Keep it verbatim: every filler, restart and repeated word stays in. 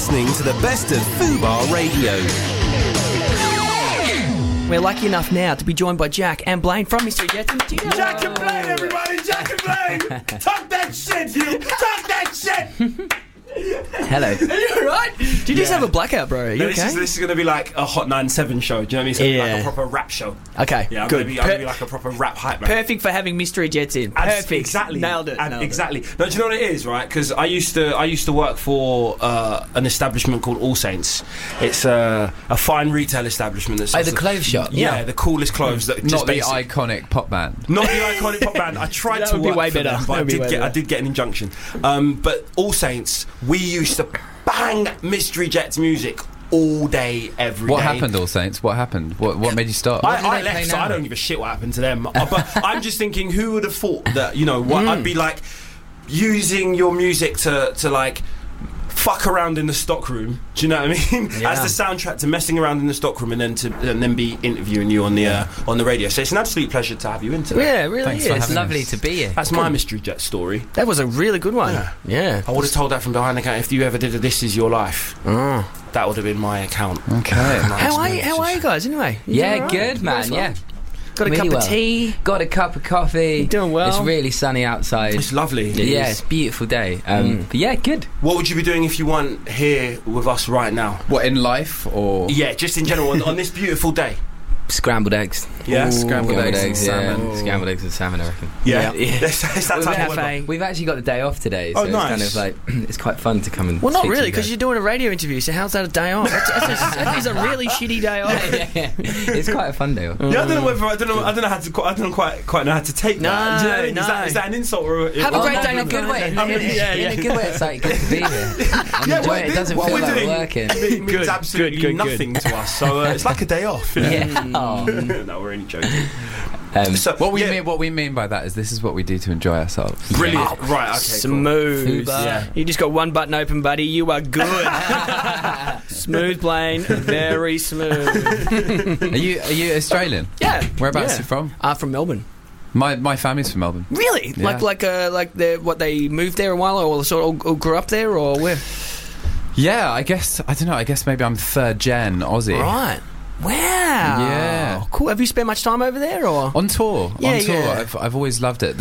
listening to the best of Fubar Radio. We're lucky enough now to be joined by Jack and Blaine from Mystery Jets. Jack and Blaine, everybody! Jack and Blaine! Talk that shit, you! Talk that shit! Hello. Are you alright? Did you just Yeah. have a blackout, bro? Are you No, okay? this is, this is going to be like a Hot nine seven show. Do you know what I mean? It's going to be Yeah. like a proper rap show. Okay, Yeah, I'm good. going to be, I'm gonna Per- be like a proper rap hype man. Perfect for having Mystery Jets in. Abs- Perfect. Exactly. Nailed it. Ab- Nailed it. exactly. No, do you know what it is, right? Because I used to, I used to work for uh, an establishment called All Saints. It's uh, a fine retail establishment. That's Oh, the clothes shop? Yeah, Yeah. the coolest clothes. That just Not the basic- iconic pop band. Not the iconic pop band. I tried That to would be work way for better. them, but I That would be did way get I better. did get an injunction. Um, but All Saints, we used to bang Mystery Jets music all day, every day. What happened, All Saints? What happened? What What made you stop? I, What do I they play left, so now? I don't give a shit what happened to them. Uh, but I'm just thinking, who would have thought that, you know, what I'd be like using your music to, to like fuck around in the stockroom. Do you know what I mean? Yeah. As the soundtrack to messing around in the stockroom and then to and then be interviewing you on the uh, on the radio. So it's an absolute pleasure to have you in today. Yeah, it really Thanks is. for It's having lovely us. to be here. That's my Mystery Jet story. That was a really good one. Yeah. Yeah. I would have told that from behind the counter. If you ever did a This Is Your Life, Oh. that would have been my account. Okay. How are you? How are you guys? Anyway. You Yeah, doing all right? good, You man. guys Yeah, well? Got a Really cup well. of tea. got a cup of coffee. Doing well. It's really sunny outside. It's lovely. yeah, it's a beautiful day. Um, But yeah, good. What would you be doing if you weren't here with us right now? What, in life or Yeah, just in general, on, on this beautiful day. Scrambled eggs. Yeah, scrambled Scrambled eggs, eggs, and yeah. salmon? Scrambled eggs and salmon, I reckon. Yeah, Yeah. It's, it's that We've, type of actually, weather. we've actually got the day off today, so Oh, it's nice. kind of like it's quite fun to come and. Well, not speak to really, you because guys. you're doing a radio interview. So how's that a day off? That's, that's a, that is a really shitty day off. yeah, yeah. It's quite a fun day. off. Yeah, I don't know whether I don't know. I don't know how to. qu- I don't quite quite know how to take No, that. Do you know what I mean? no. Is that, is that an insult or? A, Have a Oh, great no, day in a off, good guys. way. In, I mean, in, yeah, in yeah. a good way, it's like good to be here. I'm Yeah, enjoying what, it. It doesn't what feel we're like doing working. It means Good, absolutely good, good, good. nothing to us. So uh, it's like a day off. you know? Yeah. Oh. No, we're only joking. Um, So what we yeah, mean? What we mean by that is this is what we do to enjoy ourselves. brilliant. Right. Okay. Cool. Smooth. Fubar. Yeah. You just got one button open, buddy. You are good. Smooth, Blaine. Very smooth. Are you Are you Australian? Yeah. Whereabouts yeah. you from? Uh, from Melbourne. My My family's from Melbourne. Really? Yeah. Like, like, uh, like they what they moved there a while, or sort of or grew up there, or where? Yeah, I guess I don't know. I guess maybe I'm third gen Aussie. Right. Wow. Yeah. Cool. Have you spent much time over there, or? On tour, Yeah, on tour, yeah. I've I've always loved it.